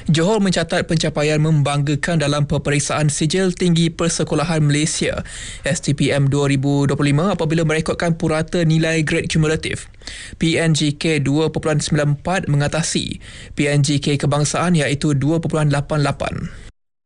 Johor mencatat pencapaian membanggakan dalam peperiksaan sijil tinggi persekolahan Malaysia STPM 2025 apabila merekodkan purata nilai grade kumulatif. PNGK 2.94 mengatasi PNGK kebangsaan iaitu 2.88.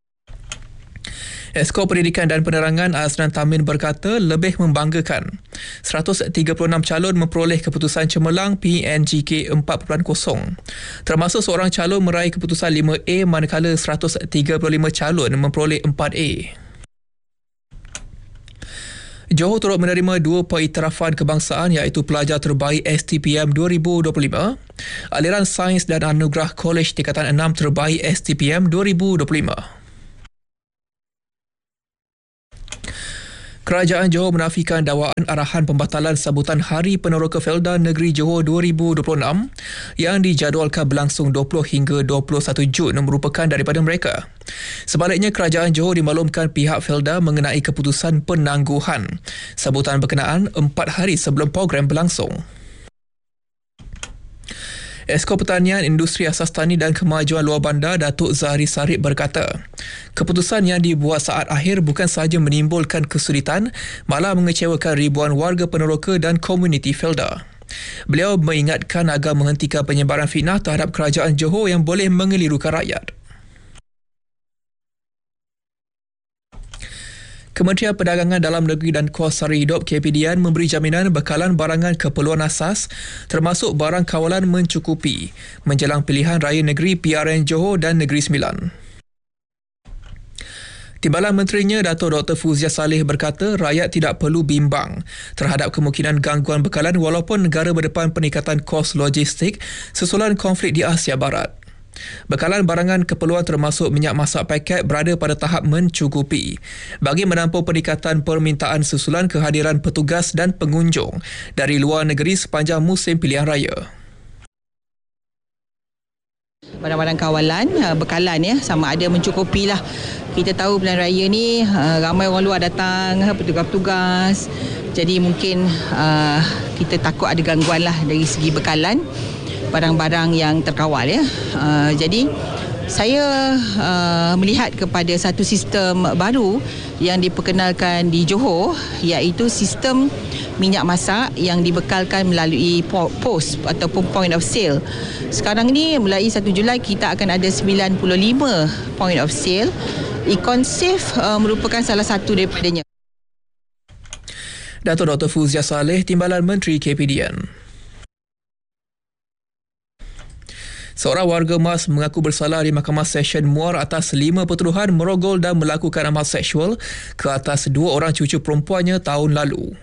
Esko Pendidikan dan Penerangan Azlan Tamin berkata lebih membanggakan 136 calon memperoleh keputusan cemerlang PNGK 4.0 termasuk seorang calon meraih keputusan 5A manakala 135 calon memperoleh 4A. Johor turut menerima 2 pengiktirafan kebangsaan iaitu pelajar terbaik STPM 2025, aliran sains dan anugerah Kolej Tingkatan 6 terbaik STPM 2025. Kerajaan Johor menafikan dakwaan arahan pembatalan sambutan Hari Peneroka Felda Negeri Johor 2026 yang dijadualkan berlangsung 20 hingga 21 Jun merupakan daripada mereka. Sebaliknya, Kerajaan Johor dimaklumkan pihak Felda mengenai keputusan penangguhan sambutan berkenaan 4 hari sebelum program berlangsung. Esko Pertanian, Industri Asas Tani dan Kemajuan Luar Bandar Datuk Zahri Sarip berkata, keputusan yang dibuat saat akhir bukan sahaja menimbulkan kesulitan, malah mengecewakan ribuan warga peneroka dan komuniti Felda. Beliau mengingatkan agar menghentikan penyebaran fitnah terhadap Kerajaan Johor yang boleh mengelirukan rakyat. Kementerian Perdagangan Dalam Negeri dan Kos Sara Hidup KPDN memberi jaminan bekalan barangan keperluan asas termasuk barang kawalan mencukupi menjelang pilihan raya negeri PRN Johor dan Negeri Sembilan. Timbalan Menterinya Dato' Dr. Fuzia Saleh berkata rakyat tidak perlu bimbang terhadap kemungkinan gangguan bekalan walaupun negara berdepan peningkatan kos logistik susulan konflik di Asia Barat. Bekalan barangan keperluan termasuk minyak masak paket berada pada tahap mencukupi bagi menampung peningkatan permintaan susulan kehadiran petugas dan pengunjung dari luar negeri sepanjang musim pilihan raya. Barang-barang kawalan, bekalan sama ada mencukupi lah. Kita tahu pilihan raya ni ramai orang luar datang, petugas-petugas. Jadi mungkin kita takut ada gangguan lah dari segi bekalan barang-barang yang terkawal jadi saya melihat kepada satu sistem baru yang diperkenalkan di Johor iaitu sistem minyak masak yang dibekalkan melalui pos ataupun point of sale. Sekarang ni mulai 1 Julai kita akan ada 95 point of sale. Econsave merupakan salah satu daripadanya. Dato' Dr. Fuzia Saleh, Timbalan Menteri KPDN. Seorang warga Mas mengaku bersalah di Mahkamah Session Muar atas 5 pertuduhan merogol dan melakukan amal seksual ke atas 2 orang cucu perempuannya tahun lalu.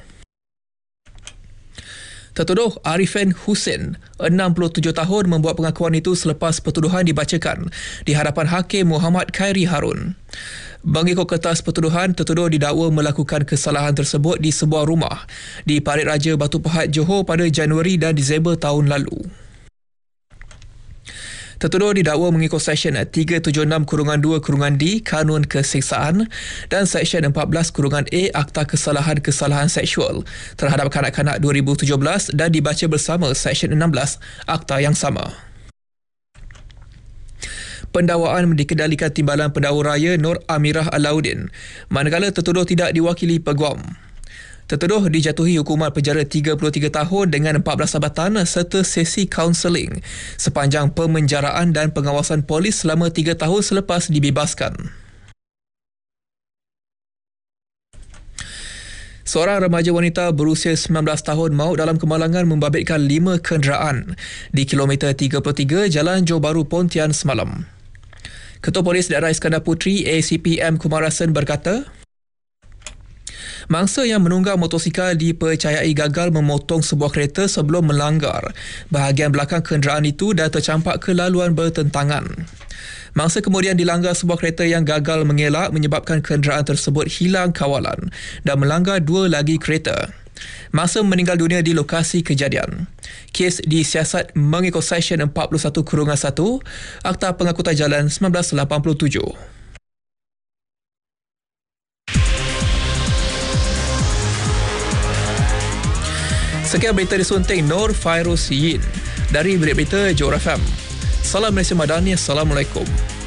Tertuduh Arifin Hussein, 67 tahun membuat pengakuan itu selepas pertuduhan dibacakan di hadapan Hakim Muhammad Khairi Harun. Mengikut kertas pertuduhan, tertuduh didakwa melakukan kesalahan tersebut di sebuah rumah di Parit Raja Batu Pahat, Johor pada Januari dan Disember tahun lalu. Tertuduh didakwa mengikut Seksyen 376-2-D Kanun Keseksaan dan Seksyen 14-A Akta Kesalahan-Kesalahan Seksual terhadap kanak-kanak 2017 dan dibaca bersama Seksyen 16 Akta yang sama. Pendakwaan dikendalikan Timbalan Pendakwa Raya Nur Amirah Alauddin, manakala tertuduh tidak diwakili peguam. Tertuduh dijatuhi hukuman penjara 33 tahun dengan 14 sabatan serta sesi kaunseling sepanjang pemenjaraan dan pengawasan polis selama 3 tahun selepas dibebaskan. Seorang remaja wanita berusia 19 tahun maut dalam kemalangan membabitkan 5 kenderaan di kilometer 33 Jalan Johor Bahru Pontian semalam. Ketua Polis Daerah Iskandar Puteri ACPM Kumarasan berkata, mangsa yang menunggang motosikal dipercayai gagal memotong sebuah kereta sebelum melanggar bahagian belakang kenderaan itu dan tercampak ke laluan bertentangan. Mangsa kemudian dilanggar sebuah kereta yang gagal mengelak menyebabkan kenderaan tersebut hilang kawalan dan melanggar 2 lagi kereta. Mangsa meninggal dunia di lokasi kejadian. Kes disiasat mengikut Seksyen 41-1 Akta Pengangkutan Jalan 1987. Sekian berita disunting Nur Fairuz Yin dari Berita Johor FM. Salam Malaysia Madani. Assalamualaikum.